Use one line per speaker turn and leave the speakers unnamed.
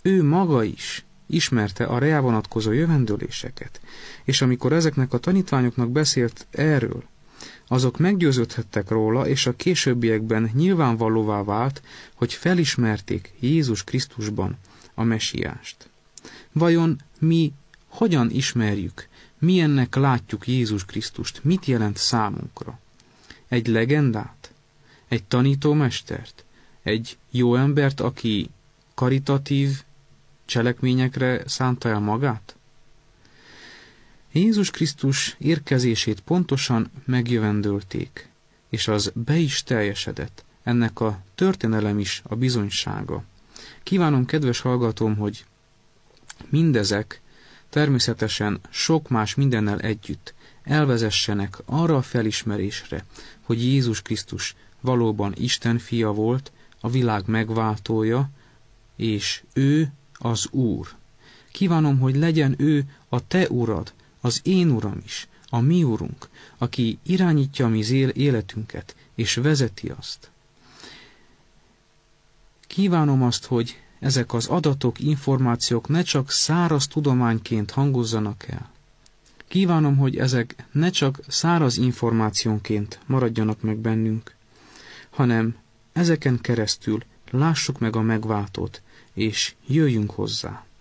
Ő maga is ismerte a rá vonatkozó jövendőléseket, és amikor ezeknek a tanítványoknak beszélt erről, azok meggyőződhettek róla, és a későbbiekben nyilvánvalóvá vált, hogy felismerték Jézus Krisztusban a mesiást. Vajon mi hogyan ismerjük, milyennek látjuk Jézus Krisztust, mit jelent számunkra? Egy legendát? Egy tanítómestert? Egy jó embert, aki karitatív cselekményekre szánta el magát? Jézus Krisztus érkezését pontosan megjövendölték, és az be is teljesedett. Ennek a történelem is a bizonysága. Kívánom, kedves hallgatóm, hogy mindezek természetesen sok más mindennel együtt elvezessenek arra a felismerésre, hogy Jézus Krisztus valóban Isten fia volt, a világ megváltója, és ő az Úr. Kívánom, hogy legyen ő a te urad, az én uram is, a mi urunk, aki irányítja a mi életünket, és vezeti azt. Kívánom azt, hogy ezek az adatok, információk ne csak száraz tudományként hangozzanak el. Kívánom, hogy ezek ne csak száraz információnként maradjanak meg bennünk, hanem ezeken keresztül lássuk meg a megváltót, és jöjjünk hozzá.